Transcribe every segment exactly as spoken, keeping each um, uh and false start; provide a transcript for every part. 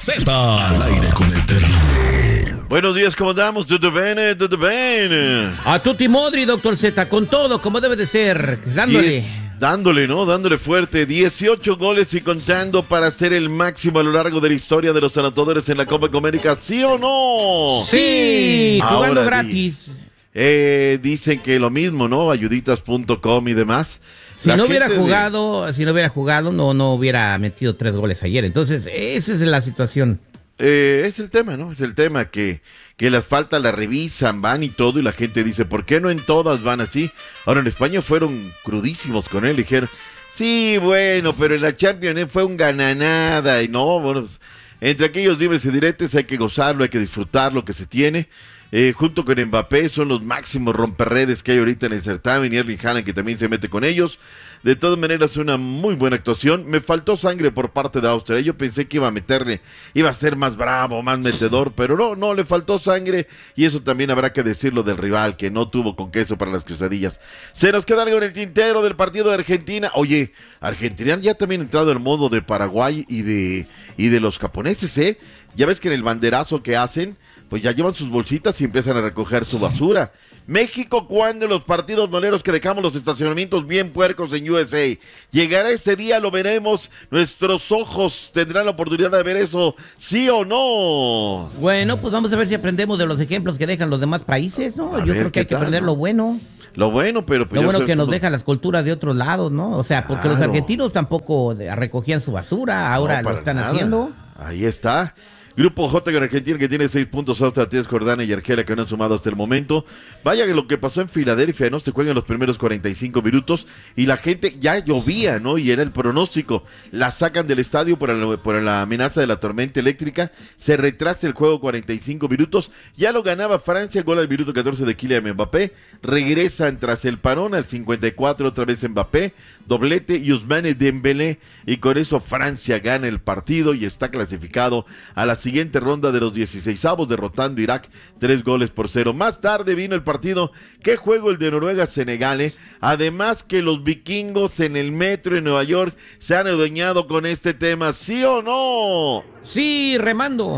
Z. Al aire con el terrible. Buenos días, ¿cómo andamos? ¿Todo bien? ¿Todo bien? A tutti modri, doctor Z, con todo, como debe de ser, dándole. Diez, dándole, ¿no? Dándole fuerte. dieciocho goles y contando para ser el máximo a lo largo de la historia de los anotadores en la Copa América, ¿sí o no? Sí, jugando Ahora gratis. Di, eh, dicen que lo mismo, ¿no? Ayuditas punto com y demás. Si La no hubiera gente jugado, de... si no hubiera jugado, no, no hubiera metido tres goles ayer. Entonces, esa es la situación. Eh, es el tema, ¿no? Es el tema que, que las faltas las revisan, van y todo, y la gente dice, ¿por qué no en todas van así? Ahora en España fueron crudísimos con él, dijeron, sí, bueno, pero en la Champions eh, fue un gananada, y no, bueno, entre aquellos dimes y diretes hay que gozarlo, hay que disfrutar lo que se tiene. Eh, junto con Mbappé son los máximos romperredes que hay ahorita en el certamen, y Erling Haaland que también se mete con ellos. De todas maneras, una muy buena actuación. Me faltó sangre por parte de Austria. Yo pensé que iba a meterle, iba a ser más bravo, más metedor, pero no, no, le faltó sangre. Y eso también habrá que decirlo del rival, que no tuvo con queso para las quesadillas. Se nos queda algo en el tintero del partido de Argentina. Oye, Argentina ya también ha entrado en modo de Paraguay y de, y de los japoneses, ¿eh? Ya ves que en el banderazo que hacen, pues ya llevan sus bolsitas y empiezan a recoger su basura. México, ¿cuándo en los partidos moleros que dejamos los estacionamientos bien puercos en U S A? ¿Llegará ese día? Lo veremos. Nuestros ojos tendrán la oportunidad de ver eso, ¿sí o no? Bueno, pues vamos a ver si aprendemos de los ejemplos que dejan los demás países, ¿no? A Yo ver, creo que hay que tal, aprender ¿no? lo bueno. Lo bueno, pero... Pues Lo bueno sé, que nos no... dejan las culturas de otros lados, ¿no? O sea, porque Claro. los argentinos tampoco recogían su basura, ahora No, lo están nada. haciendo. Ahí está. Grupo J con Argentina, que tiene seis puntos, Austria, Tías, Jordania y Argelia, que no han sumado hasta el momento. Vaya que lo que pasó en Filadelfia, ¿no? Se juegan los primeros cuarenta y cinco minutos y la gente ya llovía, ¿no? Y era el pronóstico. La sacan del estadio por la, por la amenaza de la tormenta eléctrica. Se retrasa el juego cuarenta y cinco minutos. Ya lo ganaba Francia, gol al minuto catorce de Kylian Mbappé. Regresan tras el parón al cincuenta y cuatro, otra vez Mbappé. Doblete y Ousmane Dembélé. Y con eso Francia gana el partido y está clasificado a la siguiente ronda de los dieciseisavos, derrotando a Irak tres goles por cero. Más tarde vino el partido. ¿Qué juego el de Noruega-Senegal? Eh? Además que los vikingos en el metro en Nueva York se han adueñado con este tema, ¿sí o no? Sí, remando.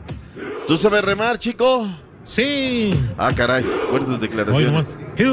¿Tú sabes remar, chico? Sí. Ah, caray, fuertes declaraciones.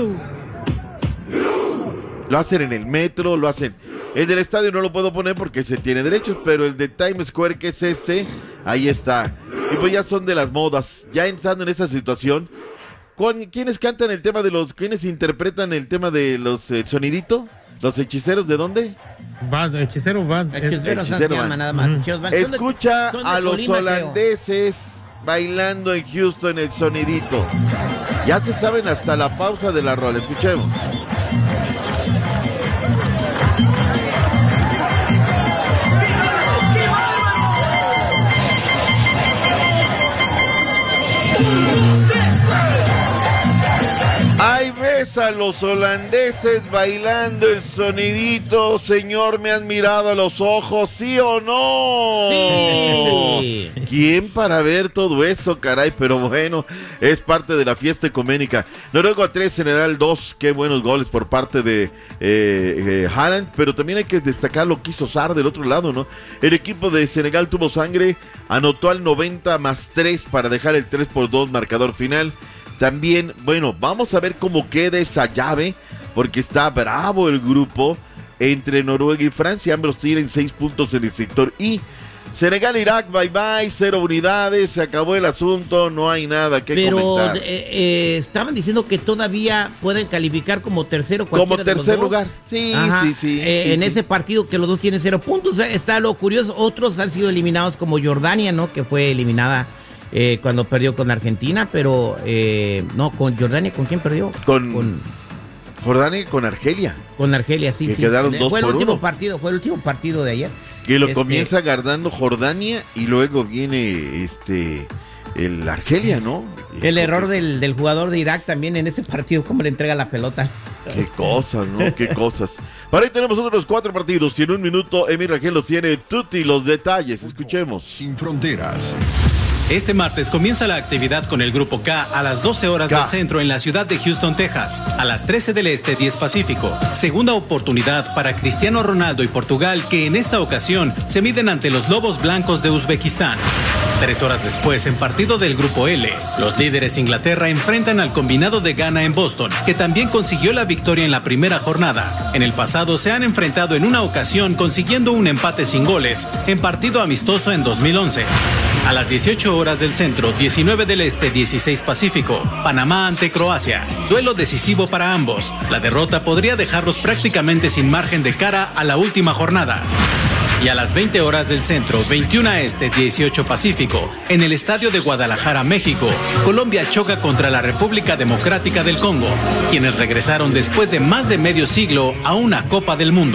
Lo hacen en el metro, lo hacen... El del estadio no lo puedo poner porque se tiene derechos, pero el de Times Square, que es este, ahí está. Y pues ya son de las modas. Ya entrando en esa situación, ¿quiénes cantan el tema de los... ¿Quiénes interpretan el tema de los eh, sonidito? ¿Los hechiceros de dónde? Van, hechiceros van. Hechiceros Hechicero se van. llama nada más. Ujú. Hechiceros van. Son de- Escucha son de a los Colima, creo. holandeses bailando en Houston el sonidito. Ya se saben hasta la pausa de la rola. Escuchemos. Ahí ves a los holandeses bailando el sonidito. Señor, me han mirado a los ojos, ¿sí o no? Sí. ¿Quién para ver todo eso, caray? Pero bueno, es parte de la fiesta ecuménica. Noruega tres, Senegal dos. Qué buenos goles por parte de eh, eh, Haaland. Pero también hay que destacar lo que hizo Sarr del otro lado, ¿no? El equipo de Senegal tuvo sangre, anotó al noventa más tres para dejar el tres por dos marcador final. También, bueno, vamos a ver cómo queda esa llave, porque está bravo el grupo entre Noruega y Francia. Ambos tienen seis puntos en el sector I. Senegal, Irak, bye bye, cero unidades, se acabó el asunto, no hay nada que Pero comentar. eh, eh, estaban diciendo que todavía pueden calificar como tercero. Como cualquiera de los tercer dos. lugar. Sí, Ajá, sí, sí. eh, sí, en sí. ese partido que los dos tienen cero puntos, eh, está lo curioso. Otros han sido eliminados como Jordania, ¿no? Que fue eliminada eh, cuando perdió con Argentina, pero eh, no, con Jordania, ¿con quién perdió? Con- con, Jordania con Argelia, con Argelia, sí, Que sí. quedaron Eh, dos fue el por último uno. partido, fue el último partido de ayer. que lo Este- comienza ganando Jordania y luego viene este el Argelia, ¿no? El error del, del jugador de Irak también en ese partido, cómo le entrega la pelota. Qué cosas, ¿no? Qué cosas. Para ahí tenemos otros cuatro partidos y en un minuto Emir Rangel los tiene tutti los detalles. Escuchemos. Sin fronteras. Este martes comienza la actividad con el Grupo K a las doce horas K. del centro en la ciudad de Houston, Texas. A las trece del este, diez Pacífico. Segunda oportunidad para Cristiano Ronaldo y Portugal, que en esta ocasión se miden ante los Lobos Blancos de Uzbekistán. Tres horas después, en partido del Grupo L, los líderes Inglaterra enfrentan al combinado de Ghana en Boston, que también consiguió la victoria en la primera jornada. En el pasado se han enfrentado en una ocasión consiguiendo un empate sin goles en partido amistoso en dos mil once. A las dieciocho horas del centro, diecinueve del este, dieciséis Pacífico, Panamá ante Croacia. Duelo decisivo para ambos. La derrota podría dejarlos prácticamente sin margen de cara a la última jornada. Y a las veinte horas del centro, veintiuno este, dieciocho Pacífico, en el estadio de Guadalajara, México, Colombia choca contra la República Democrática del Congo, quienes regresaron después de más de medio siglo a una Copa del Mundo.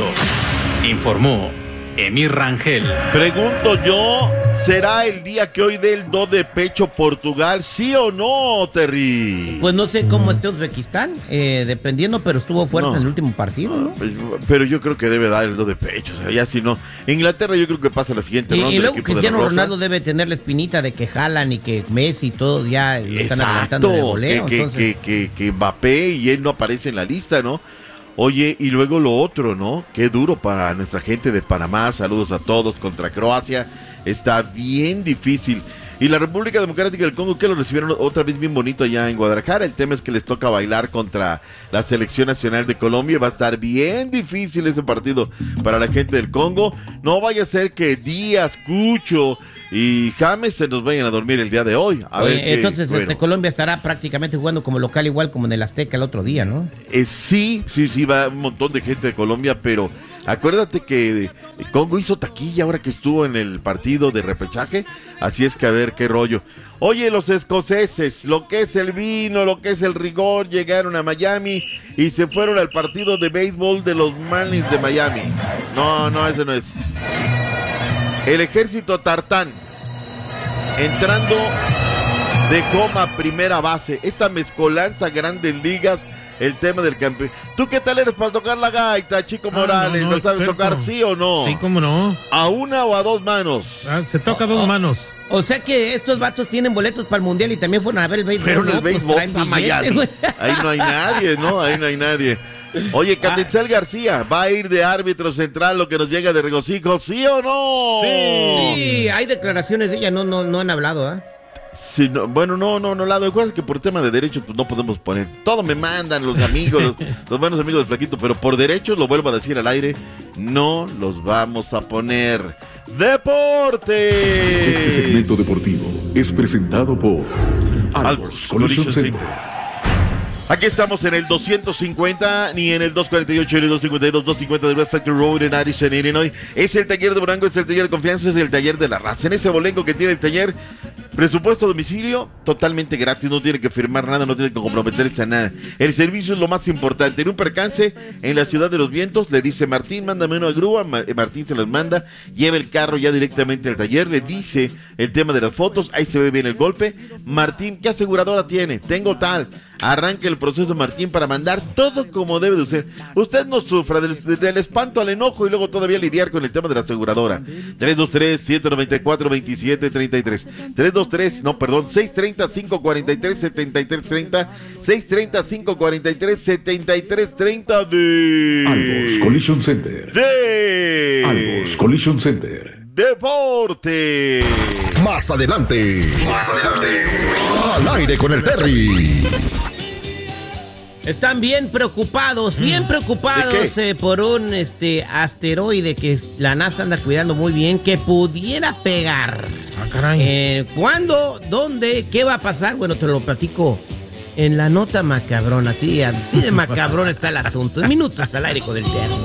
Informó Emir Rangel. Pregunto yo, ¿será el día que hoy dé el do de pecho Portugal? ¿Sí o no, Terry? Pues no sé cómo esté Uzbekistán, eh, dependiendo, pero estuvo fuerte No. en el último partido, ¿no? Pero yo creo que debe dar el do de pecho. O sea, ya si no. Inglaterra yo creo que pasa a la siguiente Y, ronda. y el luego equipo de Cristiano la Rosa. Ronaldo debe tener la espinita de que jalan y que Messi y todos ya lo están adelantando en el Exacto, goleo. que, que, entonces, que, que, que Mbappé y él no aparece en la lista, ¿no? Oye, y luego lo otro, ¿no? Qué duro para nuestra gente de Panamá. Saludos a todos contra Croacia. Está bien difícil. Y la República Democrática del Congo, que lo recibieron otra vez bien bonito allá en Guadalajara. El tema es que les toca bailar contra la Selección Nacional de Colombia. Va a estar bien difícil ese partido para la gente del Congo. No vaya a ser que Díaz, Cucho y James se nos vayan a dormir el día de hoy. A oye, ver qué- entonces bueno. este, Colombia estará prácticamente jugando como local, igual como en el Azteca el otro día, ¿no? Eh, sí, sí, sí, va un montón de gente de Colombia, pero acuérdate que Congo hizo taquilla ahora que estuvo en el partido de repechaje, así es que a ver qué rollo. Oye, los escoceses, lo que es el vino, lo que es el rigor, llegaron a Miami y se fueron al partido de béisbol de los Marlins de Miami. No, no, ese no es. El ejército tartán, entrando de coma primera base, esta mezcolanza Grandes Ligas. El tema del campeón. ¿Tú qué tal eres para tocar la gaita, Chico Ah, Morales? no, ¿No, no, sabes experto. tocar sí o no? Sí, cómo no. ¿A una o a dos manos? Ah, se toca a dos Oh. manos. O sea que estos vatos tienen boletos para el Mundial y también fueron a ver el béisbol. Pero en ¿no? el Pues béisbol traen a billete, Miami. güey. Ahí no hay nadie, ¿no? Ahí no hay nadie. Oye, Catitzel García, ¿va a ir de árbitro central lo que nos llega de regocijo, sí o no? Sí, hay declaraciones de ella, no, no, no han hablado, ¿ah? Sí, no, bueno, no, no, no, Lado. Recuerda que por tema de derechos pues no podemos poner. Todo me mandan los amigos, los, los buenos amigos del Flaquito, pero por derechos, lo vuelvo a decir al aire, no los vamos a poner. ¡Deporte! Este segmento deportivo es presentado por Albers Albers Collision Center. Aquí estamos en el doscientos cincuenta, ni en el doscientos cuarenta y ocho, ni en el doscientos cincuenta y dos, doscientos cincuenta de West Factory Road en Addison, Illinois. Es el taller de Durango, es el taller de confianza, es el taller de la raza. En ese bolengo que tiene el taller, presupuesto a domicilio, totalmente gratis, no tiene que firmar nada, no tiene que comprometerse a nada. El servicio es lo más importante. En un percance en la Ciudad de los Vientos, le dice Martín, mándame una grúa, Ma- eh, Martín se las manda, lleva el carro ya directamente al taller, le dice el tema de las fotos, ahí se ve bien el golpe. Martín, ¿qué aseguradora tiene? Tengo tal. Arranque el proceso, Martín, para mandar todo como debe de ser. Usted no sufra del, del espanto al enojo y luego todavía lidiar con el tema de la aseguradora. tres dos tres, siete nueve cuatro, dos siete tres tres. tres dos tres, no, perdón, seis tres cero, cinco cuatro tres, siete tres tres cero. seis tres cero, cinco cuatro tres, siete tres tres cero de... Albers Collision Center. De... Albers Collision Center. Deporte. Más adelante. Más adelante. Al aire con el Terry. Están bien preocupados, bien preocupados ¿De qué? eh, por un este asteroide que la NASA anda cuidando muy bien, que pudiera pegar. Ah, caray. Eh, ¿Cuándo? ¿Dónde? ¿Qué va a pasar? Bueno, te lo platico en la nota macabrona. Así, así de macabrón está el asunto. En minutos al aire con el Terry.